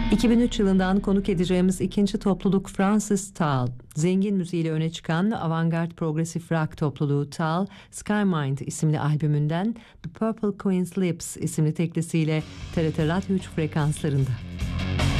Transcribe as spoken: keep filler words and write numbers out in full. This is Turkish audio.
iki bin üç yılından konuk edeceğimiz ikinci topluluk Francis Tal. Zengin müziğiyle öne çıkan avantgard progresif rock topluluğu Tal, Skymind isimli albümünden The Purple Queen's Lips isimli teklisiyle T R T Radyo üç frekanslarında.